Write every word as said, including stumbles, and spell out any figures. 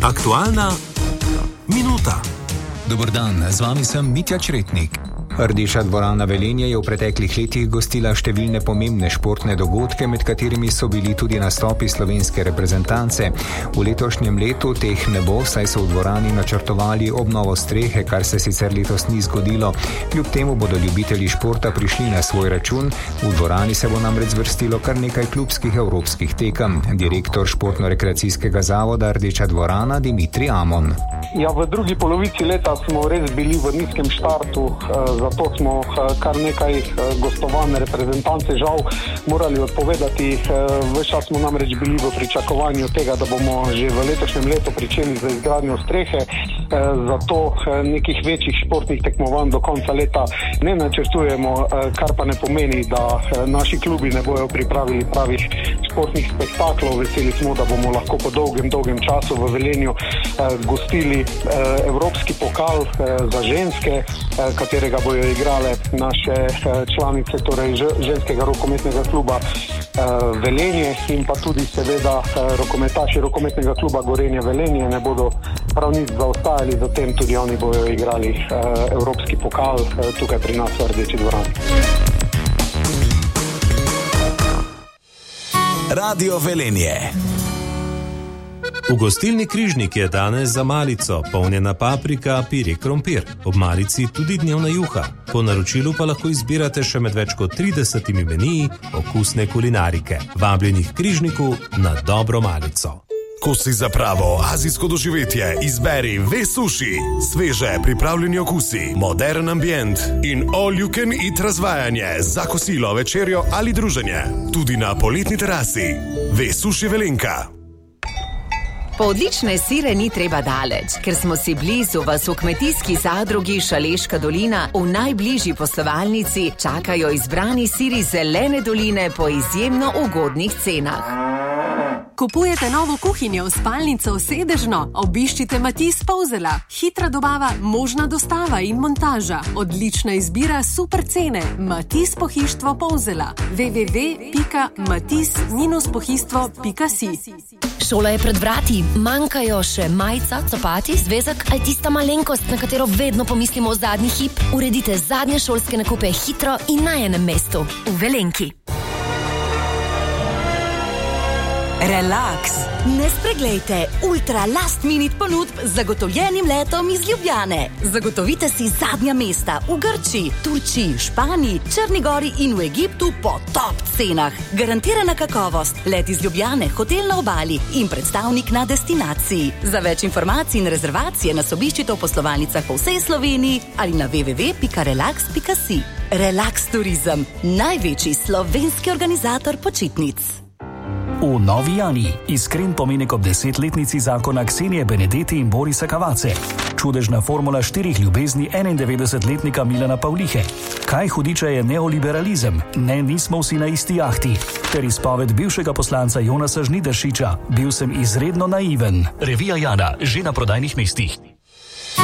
Aktualna minuta. Dober dan, z vami sem Mitja Čretnik. Rdeča dvorana Velenje je v preteklih letih gostila številne pomembne športne dogodke, med katerimi so bili tudi nastopi slovenske reprezentance. V letošnjem letu teh ne bo, saj so v dvorani načrtovali obnovo strehe, kar se sicer letos ni zgodilo. Kljub temu bodo ljubitelji športa prišli na svoj račun. V dvorani se bo namreč zvrstilo kar nekaj klubskih evropskih tekem. Direktor športno-rekreacijskega zavoda Rdeča dvorana Dimitrij Amon. Ja, v drugi polovici leta smo res bili v nizkem štartu, zato smo kar nekaj gostovanj reprezentance žal morali odpovedati. Ves čas smo namreč bili v pričakovanju tega, da bomo že v letošnjem letu pričeli z izgradnjo strehe, zato nekih večjih športnih tekmovanj do konca leta ne načrtujemo, kar pa ne pomeni, da naši klubi ne bojo pripravili pravih športnih spektaklov. Veseli smo, da bomo lahko po dolgem, dolgem času v Velenju gostili evropski pokal za ženske, katerega bojo igrale naše članice, torej ženskega rokometnega kluba Velenje in pa tudi seveda rokometaši rokometnega kluba Gorenje Velenje ne bodo prav nič zaostajali, zatem tudi oni bojo igrali evropski pokal tukaj pri nas v Rdeči dvorani. Radio Velenje. V gostilni Križnik je danes za malico polnjena paprika, pire krompir, ob malici tudi dnevna juha. Po naročilu pa lahko izbirate še med več kot tridesetimi meniji okusne kulinarike. Vabljenih Križniku na dobro malico. Ko si za pravo azijsko doživetje, izberi Ve Sushi. Sveže pripravljeni okusi, modern ambient in all you can eat razvajanje za kosilo, večerjo ali druženje. Tudi na poletni terasi. Ve Sushi Velenka. Po odlične sire ni treba daleč, ker smo si blizu, vas v kmetijski zadrugi Šaleška dolina v najbližji poslovalnici čakajo izbrani siri Zelene doline po izjemno ugodnih cenah. Kupujete novo kuhinjo, spalnico, sedežno? Obiščite Matiz Polzela. Hitra dobava, možna dostava in montaža. Odlična izbira, super cene. Matiz Pohištvo Polzela. w w w pika matiz dash pohištvo pika si. Šola je pred vrati. Manjkajo še majica, copati, zvezek ali tista malenkost, na katero vedno pomislimo v zadnji hip. Uredite zadnje šolske nakupe hitro in na enem mestu. V Velenki. Relax. Ne spreglejte ultra last minute ponudb z zagotovljenim letom iz Ljubljane. Zagotovite si zadnja mesta v Grčiji, Turčiji, Španiji, Črni gori in v Egiptu po top cenah. Garantirana kakovost, let iz Ljubljane, hotel na obali in predstavnik na destinaciji. Za več informacij in rezervacije nas obiščite v poslovalnicah po vsej Sloveniji ali na w w w pika relax pika si. Relax Turizem, največji slovenski organizator počitnic. V Novi Jani iskren pomenek ob desetletnici zakona Ksenije Benedetti in Borisa Kavace. Čudežna formula štirih ljubezni enaindevetdesetletnika Milana Pavlihe. Kaj hudiča je neoliberalizem? Ne, nismo vsi na isti jahti. Ter izpoved bivšega poslanca Jonasa Žnidaršiča. Bil sem izredno naiven. Revija Jana, že na prodajnih mestih.